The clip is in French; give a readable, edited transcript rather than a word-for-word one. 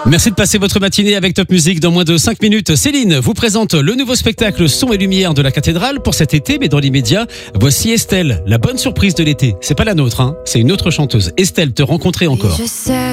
Merci de passer votre matinée avec Top Music. Dans moins de 5 minutes, Céline vous présente le nouveau spectacle Son et Lumière de la Cathédrale pour cet été, mais dans l'immédiat, voici Estelle, la bonne surprise de l'été. C'est pas la nôtre, hein, c'est une autre chanteuse. Estelle, te rencontrer encore. Et je sais